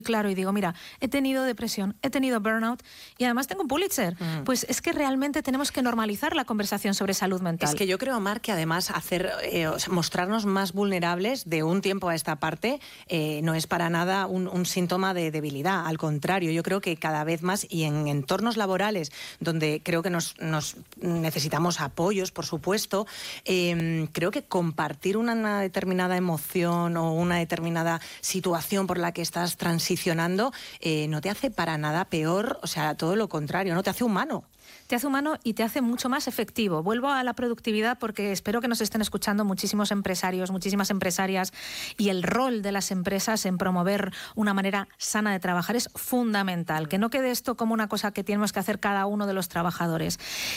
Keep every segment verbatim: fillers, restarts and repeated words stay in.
claro y digo, mira, he tenido depresión, he tenido burnout y además tengo un Pulitzer. Mm. Pues es que realmente tenemos que normalizar la conversación sobre salud mental. Es que yo creo, Mar, que además hacer eh, mostrarnos más vulnerables de un tiempo a esta parte eh, no es para nada un, un síntoma de debilidad. Al contrario, yo creo que cada vez más, y en entornos laborales donde creo que nos, nos necesitamos apoyos, por supuesto, eh, creo que compartir una, una determinada emoción o una determinada situación por la que estás transitando Eh, no te hace para nada peor, o sea, todo lo contrario, no te hace humano. Te hace humano y te hace mucho más efectivo. Vuelvo a la productividad porque espero que nos estén escuchando muchísimos empresarios, muchísimas empresarias, y el rol de las empresas en promover una manera sana de trabajar es fundamental. Que no quede esto como una cosa que tenemos que hacer cada uno de los trabajadores.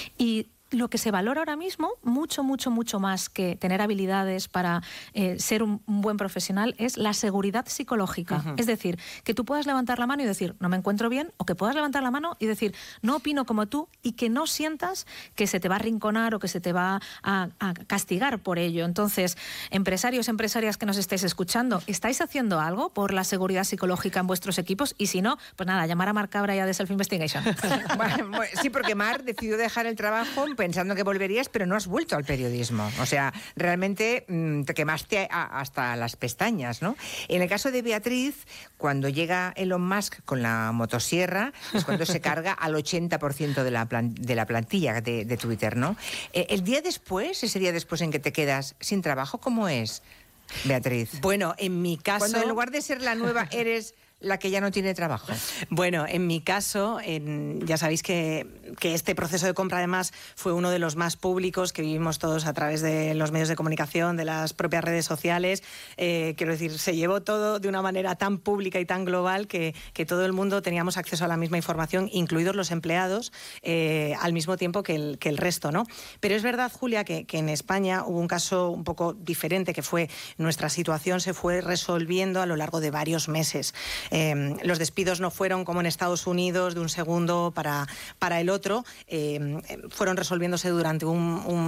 Y lo que se valora ahora mismo, mucho, mucho, mucho más que tener habilidades para eh, ser un, un buen profesional, es la seguridad psicológica. Uh-huh. Es decir, que tú puedas levantar la mano y decir, no me encuentro bien, o que puedas levantar la mano y decir, no opino como tú, y que no sientas que se te va a arrinconar o que se te va a, a castigar por ello. Entonces, empresarios, empresarias que nos estáis escuchando, ¿estáis haciendo algo por la seguridad psicológica en vuestros equipos? Y si no, pues nada, llamar a Mar Cabra ya de Self Investigation. Bueno, sí, porque Mar decidió dejar el trabajo pensando que volverías, pero no has vuelto al periodismo. O sea, realmente mmm, te quemaste a, hasta las pestañas, ¿no? En el caso de Beatriz, cuando llega Elon Musk con la motosierra, es cuando se carga al ochenta por ciento de la, plan, de la plantilla de, de Twitter, ¿no? Eh, el día después, ese día después en que te quedas sin trabajo, ¿cómo es, Beatriz? Bueno, en mi caso... Cuando en lugar de ser la nueva eres la que ya no tiene trabajo. Bueno, en mi caso, en, ya sabéis que, que este proceso de compra además fue uno de los más públicos que vivimos todos a través de los medios de comunicación, de las propias redes sociales. Eh, quiero decir, se llevó todo de una manera tan pública y tan global que, que todo el mundo teníamos acceso a la misma información, incluidos los empleados, eh, al mismo tiempo que el, que el resto, ¿no? Pero es verdad, Julia, que, que en España hubo un caso un poco diferente, que fue nuestra situación se fue resolviendo a lo largo de varios meses. Eh, los despidos no fueron como en Estados Unidos de un segundo para, para el otro, eh, fueron resolviéndose durante un,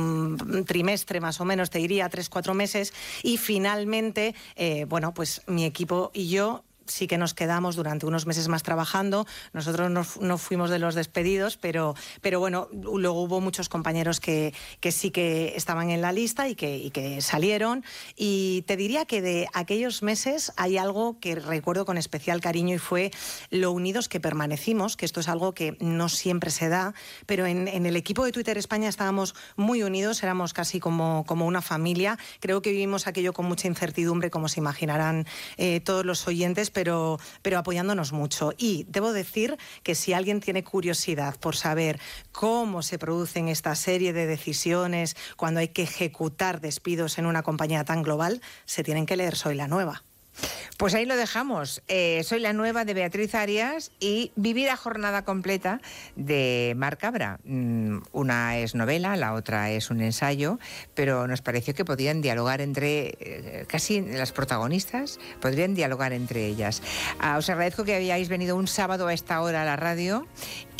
un trimestre más o menos, te diría, tres, cuatro meses, y finalmente, eh, bueno, pues mi equipo y yo sí que nos quedamos durante unos meses más trabajando. Nosotros no, no fuimos de los despedidos, pero, pero bueno, luego hubo muchos compañeros que, que sí que estaban en la lista y que, y que salieron. Y te diría que de aquellos meses hay algo que recuerdo con especial cariño y fue lo unidos que permanecimos, que esto es algo que no siempre se da, pero en, en el equipo de Twitter España estábamos muy unidos, éramos casi como, como una familia. Creo que vivimos aquello con mucha incertidumbre, como se imaginarán eh, todos los oyentes, Pero, pero apoyándonos mucho. Y debo decir que si alguien tiene curiosidad por saber cómo se producen esta serie de decisiones cuando hay que ejecutar despidos en una compañía tan global, se tienen que leer Soy la Nueva. Pues ahí lo dejamos. Eh, Soy la Nueva de Beatriz Arias y Vivir a jornada completa de Mar Cabra. Mm, una es novela, la otra es un ensayo, pero nos pareció que podían dialogar entre, eh, casi las protagonistas, podrían dialogar entre ellas. Ah, os agradezco que hayáis venido un sábado a esta hora a la radio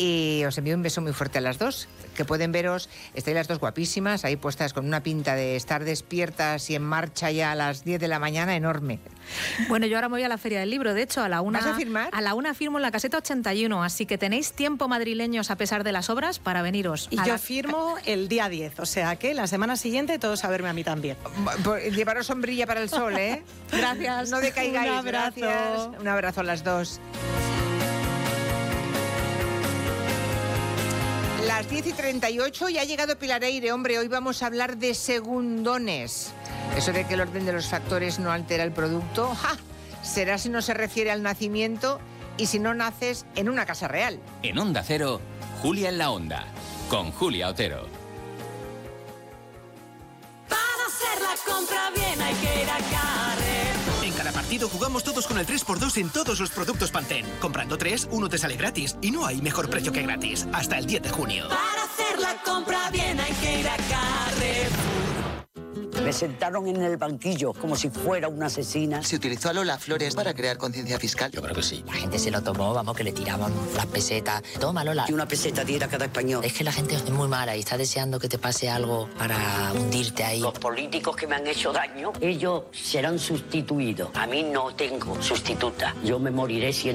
y os envío un beso muy fuerte a las dos, que pueden veros, estáis las dos guapísimas, ahí puestas con una pinta de estar despiertas y en marcha ya a las diez de la mañana enorme. Bueno, yo ahora me voy a la Feria del Libro, de hecho, a la una... ¿Vas a firmar? A la una firmo en la caseta ochenta y uno, así que tenéis tiempo, madrileños, a pesar de las obras, para veniros. Y yo la... firmo el día diez, o sea que la semana siguiente todos a verme a mí también. Llevaros sombrilla para el sol, ¿eh? Gracias. No decaigáis. Un abrazo. Gracias. Un abrazo a las dos. Las diez y treinta y ocho y ha llegado Pilar Eire. Hombre, hoy vamos a hablar de segundones. Eso de que el orden de los factores no altera el producto, ¡ja! Será si no se refiere al nacimiento y si no naces en una casa real. En Onda Cero, Julia en la Onda, con Julia Otero. Para hacer la compra bien hay que ir a Carrer. En cada partido jugamos todos con el tres por dos en todos los productos Pantene. Comprando tres, uno te sale gratis. Y no hay mejor precio que gratis. Hasta el diez de junio. Para hacer la compra bien hay que ir a Carrer. Me sentaron en el banquillo como si fuera una asesina. ¿Se utilizó a Lola Flores para crear conciencia fiscal? Yo creo que sí. La gente se lo tomó, vamos, que le tiraban las pesetas. Toma, Lola. Y una peseta diera cada español. Es que la gente es muy mala y está deseando que te pase algo para hundirte ahí. Los políticos que me han hecho daño, ellos serán sustituidos. A mí no tengo sustituta. Yo me moriré siendo